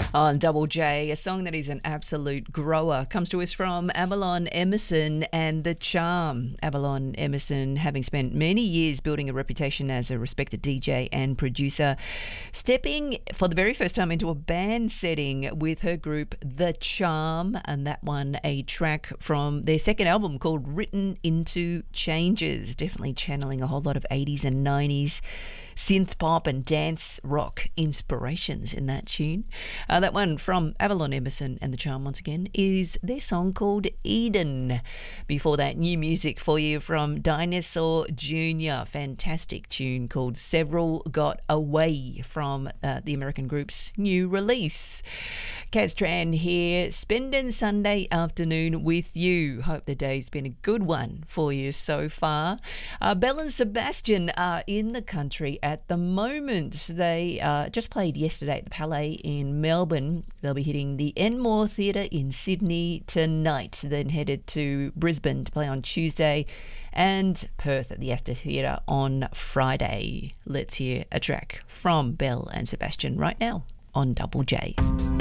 On Double J, a song that is an absolute grower, comes to us from Avalon Emerson and The Charm. Avalon Emerson, having spent many years building a reputation as a respected DJ and producer, stepping for the very first time into a band setting with her group The Charm, and that one a track from their second album called Written Into Changes, definitely channeling a whole lot of 80s and 90s synth pop and dance rock inspirations in that tune. That one from Avalon Emerson and The Charm, once again, is their song called Eden. Before that, new music for you from Dinosaur Jr. Fantastic tune called Several Got Away from the American group's new release. Kaz Tran here, spending Sunday afternoon with you. Hope the day's been a good one for you so far. Belle and Sebastian are in the country at the moment. They just played yesterday at the Palais in Melbourne. They'll be hitting the Enmore Theatre in Sydney tonight, then headed to Brisbane to play on Tuesday, and Perth at the Astor Theatre on Friday. Let's hear a track from Belle and Sebastian right now on Double J.